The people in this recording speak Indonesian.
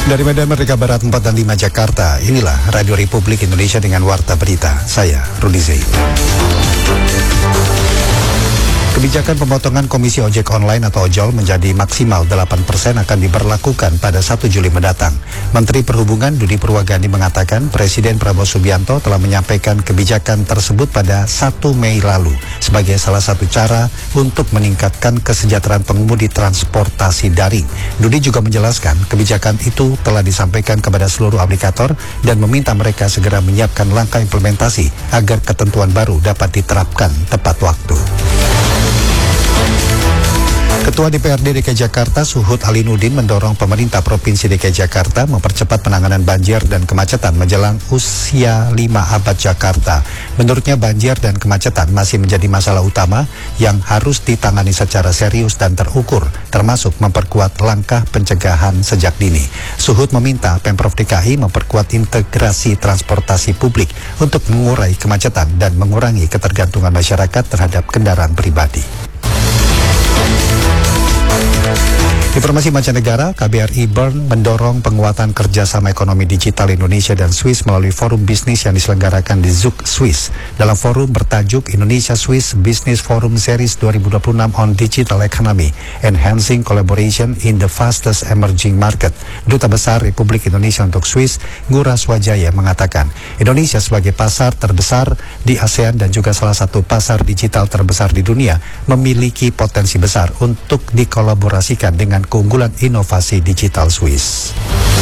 Dari Medan Merdeka Barat 4 dan 5 Jakarta, inilah Radio Republik Indonesia dengan Warta Berita. Saya Rudi Zain. Kebijakan pemotongan komisi ojek online atau ojol menjadi maksimal 8% akan diberlakukan pada 1 Juli mendatang. Menteri Perhubungan Budi Purwagandi mengatakan Presiden Prabowo Subianto telah menyampaikan kebijakan tersebut pada 1 Mei lalu sebagai salah satu cara untuk meningkatkan kesejahteraan pengemudi transportasi daring. Budi juga menjelaskan kebijakan itu telah disampaikan kepada seluruh aplikator dan meminta mereka segera menyiapkan langkah implementasi agar ketentuan baru dapat diterapkan tepat waktu. Ketua DPRD DKI Jakarta Suhud Alinuddin mendorong pemerintah Provinsi DKI Jakarta mempercepat penanganan banjir dan kemacetan menjelang usia 5 abad Jakarta. Menurutnya banjir dan kemacetan masih menjadi masalah utama yang harus ditangani secara serius dan terukur, termasuk memperkuat langkah pencegahan sejak dini. Suhud meminta Pemprov DKI memperkuat integrasi transportasi publik untuk mengurai kemacetan dan mengurangi ketergantungan masyarakat terhadap kendaraan pribadi. Informasi mancanegara, KBRI Bern mendorong penguatan kerjasama ekonomi digital Indonesia dan Swiss melalui forum bisnis yang diselenggarakan di Zug, Swiss. Dalam forum bertajuk Indonesia-Swiss Business Forum Series 2026 on Digital Economy, Enhancing Collaboration in the Fastest Emerging Market, Duta Besar Republik Indonesia untuk Swiss, Ngurah Swajaya, mengatakan Indonesia sebagai pasar terbesar di ASEAN dan juga salah satu pasar digital terbesar di dunia memiliki potensi besar untuk dikolaborasikan dengan keunggulan inovasi digital Swiss.